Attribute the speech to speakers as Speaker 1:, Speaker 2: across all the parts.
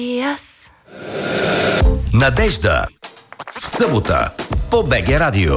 Speaker 1: И аз.
Speaker 2: Надежда. В събота по БГ Радио.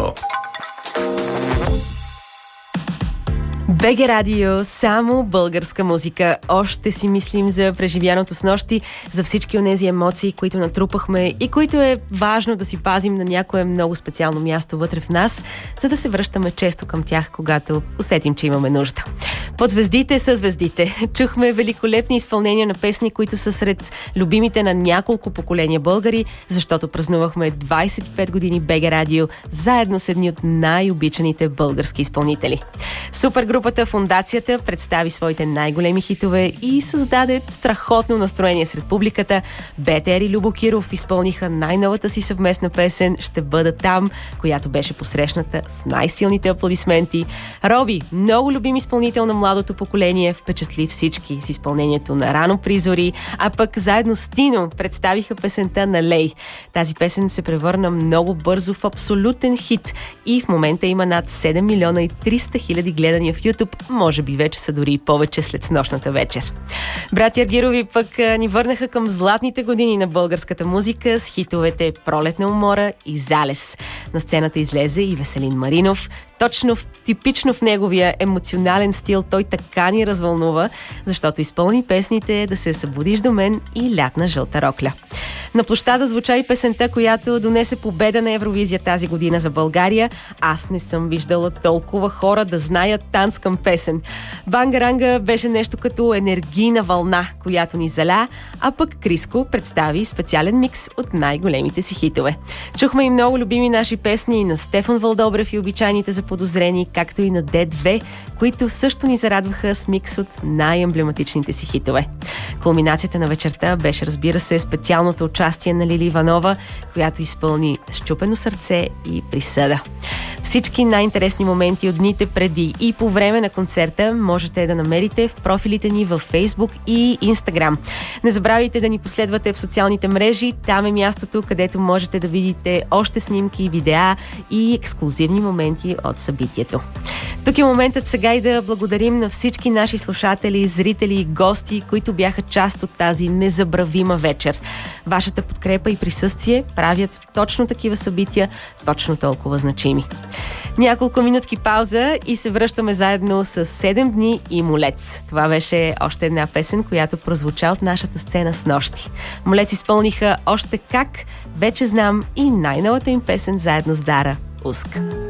Speaker 1: БГ Радио, само българска музика. Още си мислим за преживяното снощи, за всички онези емоции, които натрупахме и които е важно да си пазим на някое много специално място вътре в нас, за да се връщаме често към тях, когато усетим, че имаме нужда. Под звездите са звездите. Чухме великолепни изпълнения на песни, които са сред любимите на няколко поколения българи, защото празнувахме 25 години БГ Радио заедно с едни от най-обичаните български изпълнители. Супергрупата Фондацията представи своите най-големи хитове и създаде страхотно настроение сред публиката. БТР и Любо Киров изпълниха най-новата си съвместна песен "Ще бъда там", която беше посрещната с най-силните аплодисменти. Роби, много любим изпълнител на младото поколение, впечатли всички с изпълнението на "Рано призори", а пък заедно с Тино представиха песента "Налей". Тази песен се превърна много бързо в абсолютен хит и в момента има над 7 милиона и 300 хиляди гледания в YouTube, може би вече са дори и повече след снощната вечер. Братя Аргирови пък ни върнаха към златните години на българската музика с хитовете "Пролетна умора" и "Залез". На сцената излезе и Веселин Маринов. Точно типично в неговия емоционален стил той така ни развълнува, защото изпълни песните "Да се събудиш до мен" и "Лятна жълта рокля". На площада звуча и песента, която донесе победа на Евровизия тази година за България. Аз не съм виждала толкова хора да знаят танц към песен. Бангаранга беше нещо като енергийна вълна, която ни заля, а пък Криско представи специален микс от най-големите си хитове. Чухме и много любими наши песни на Стефан Вълдобрев и "Обичайните заподозрени", както и на Д2, които също ни зарадваха с микс от най-емблематичните си хитове. Кулминацията на вечерта беше, разбира се, специалното участие на Лили Иванова, която изпълни "Счупено сърце" и "Присъда". Всички най-интересни моменти от дните преди и по време на концерта можете да намерите в профилите ни във Facebook и Instagram. Не забравяйте да ни последвате в социалните мрежи, там е мястото, където можете да видите още снимки, видеа и ексклузивни моменти от събитието. Тук е моментът сега и да благодарим на всички наши слушатели, зрители и гости, които бяха част от тази незабравима вечер. Вашата подкрепа и присъствие правят точно такива събития точно толкова значими. Няколко минутки пауза и се връщаме заедно с 7 дни и "Молец". Това беше още една песен, която прозвуча от нашата сцена снощи. "Молец" изпълниха "Още как", "Вече знам" и най-новата им песен заедно с Дара "Уск".